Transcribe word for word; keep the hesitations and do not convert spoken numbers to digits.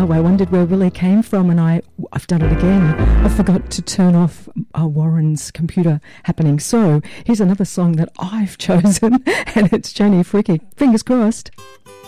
I wondered where Willie came from, and I, I've done it again. I forgot to turn off uh, Warren's computer happening. So here's another song that I've chosen, and it's Janie Freaky. Fingers crossed.